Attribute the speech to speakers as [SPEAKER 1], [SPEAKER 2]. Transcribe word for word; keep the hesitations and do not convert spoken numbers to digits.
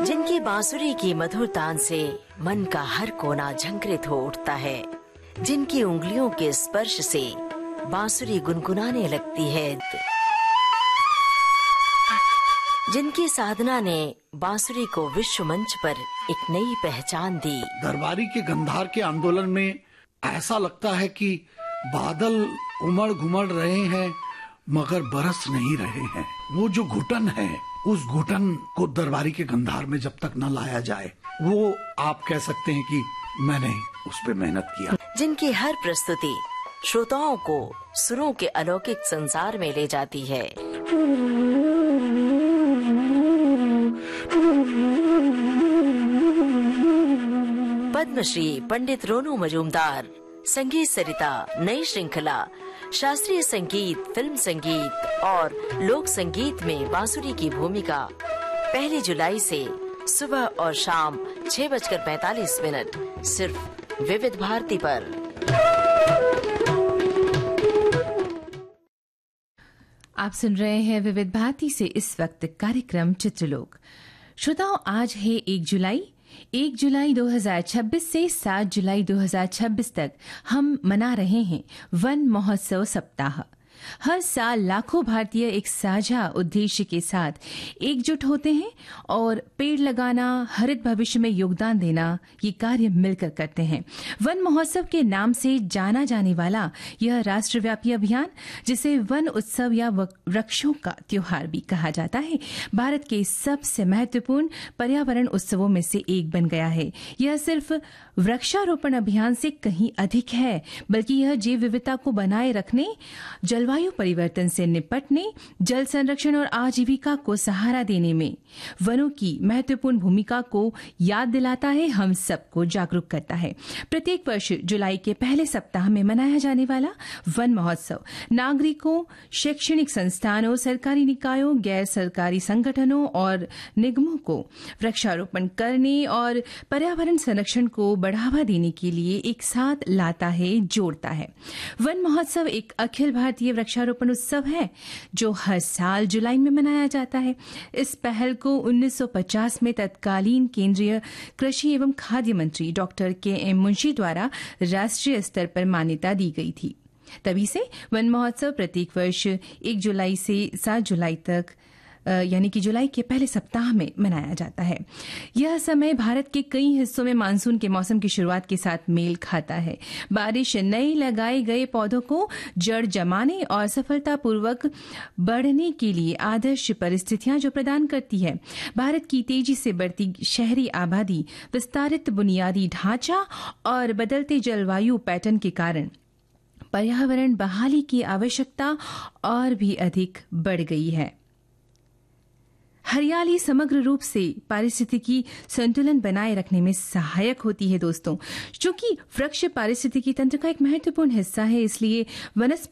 [SPEAKER 1] जिनकी बांसुरी की मधुर तान से मन का हर कोना झंकृत हो उठता है, जिनकी उंगलियों के स्पर्श से बांसुरी गुनगुनाने लगती है, जिनकी साधना ने बांसुरी को विश्व मंच पर एक नई पहचान दी।
[SPEAKER 2] दरबारी के गंधार के आंदोलन में ऐसा लगता है कि बादल उमड़ घुमड़ रहे हैं मगर बरस नहीं रहे हैं। वो जो घुटन है, उस घुटन को दरबारी के गंधार में जब तक न लाया जाए, वो आप कह सकते हैं कि मैंने उस पे मेहनत किया।
[SPEAKER 1] जिनकी हर प्रस्तुति श्रोताओं को सुरों के अलौकिक संसार में ले जाती है। पद्मश्री पंडित रोनू मजूमदार, संगीत सरिता नई श्रृंखला, शास्त्रीय संगीत, फिल्म संगीत और लोक संगीत में बांसुरी की भूमिका पहली जुलाई से सुबह और शाम छह बजकर पैंतालीस मिनट सिर्फ विविध भारती पर।
[SPEAKER 3] आप सुन रहे हैं विविध भारती से इस वक्त कार्यक्रम चित्रलोक। श्रोताओं, आज है एक जुलाई। एक जुलाई दो हज़ार छब्बीस से सात जुलाई दो हज़ार छब्बीस तक हम मना रहे हैं वन महोत्सव सप्ताह। हर साल लाखों भारतीय एक साझा उद्देश्य के साथ एकजुट होते हैं और पेड़ लगाना, हरित भविष्य में योगदान देना, ये कार्य मिलकर करते हैं। वन महोत्सव के नाम से जाना जाने वाला यह राष्ट्रव्यापी अभियान, जिसे वन उत्सव या वृक्षों का त्योहार भी कहा जाता है, भारत के सबसे महत्वपूर्ण पर्यावरण उत्सवों में से एक बन गया है। यह सिर्फ वृक्षारोपण अभियान से कहीं अधिक है, बल्कि यह जैव विविधता को बनाए रखने, जलवायु परिवर्तन से निपटने, जल संरक्षण और आजीविका को सहारा देने में वनों की महत्वपूर्ण भूमिका को याद दिलाता है, हम सबको जागरूक करता है। प्रत्येक वर्ष जुलाई के पहले सप्ताह में मनाया जाने वाला वन महोत्सव नागरिकों, शैक्षणिक संस्थानों, सरकारी निकायों, गैर सरकारी संगठनों और निगमों को वृक्षारोपण करने और पर्यावरण संरक्षण को बढ़ावा देने के लिए एक साथ लाता है, जोड़ता है। वन महोत्सव एक अखिल भारतीय वृक्षारोपण उत्सव है जो हर साल जुलाई में मनाया जाता है। इस पहल को उन्नीस सौ पचास में तत्कालीन केंद्रीय कृषि एवं खाद्य मंत्री डॉक्टर के एम मुंशी द्वारा राष्ट्रीय स्तर पर मान्यता दी गई थी। तभी से वन महोत्सव प्रत्येक वर्ष एक जुलाई से सात जुलाई तक यानी कि जुलाई के पहले सप्ताह में मनाया जाता है। यह समय भारत के कई हिस्सों में मानसून के मौसम की शुरुआत के साथ मेल खाता है। बारिश नए लगाए गए पौधों को जड़ जमाने और सफलतापूर्वक बढ़ने के लिए आदर्श परिस्थितियां जो प्रदान करती है। भारत की तेजी से बढ़ती शहरी आबादी, विस्तारित बुनियादी ढांचा और बदलते जलवायु पैटर्न के कारण पर्यावरण बहाली की आवश्यकता और भी अधिक बढ़ गई है। हरियाली समग्र रूप से पारिस्थितिकी संतुलन बनाए रखने में सहायक होती है दोस्तों। चूंकि वृक्ष पारिस्थितिकी तंत्र का एक महत्वपूर्ण हिस्सा है, इसलिए वनस्पति